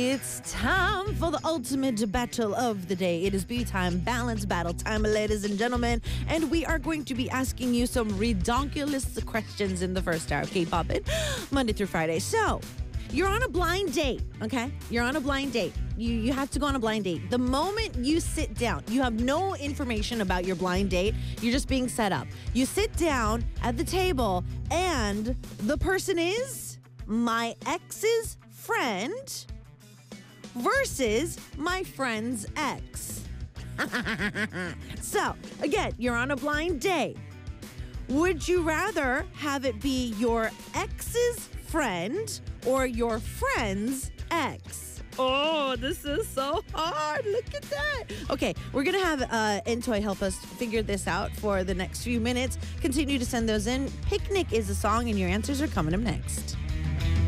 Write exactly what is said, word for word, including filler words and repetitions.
It's time for the ultimate battle of the day. It is B time, balance battle time, ladies and gentlemen. And we are going to be asking you some redonkulous questions in the first hour of K-Pop It, Monday through Friday. So, you're on a blind date, okay? You're on a blind date. You you have to go on a blind date. The moment you sit down, you have no information about your blind date. You're just being set up. You sit down at the table, and the person is my ex's friend versus my friend's ex. So, again, you're on a blind date. Would you rather have it be your ex's friend or your friend's ex? Oh, this is so hard. Look at that. Okay, we're going to have uh, Entoy help us figure this out for the next few minutes. Continue to send those in. Picnic is a song, and your answers are coming up next.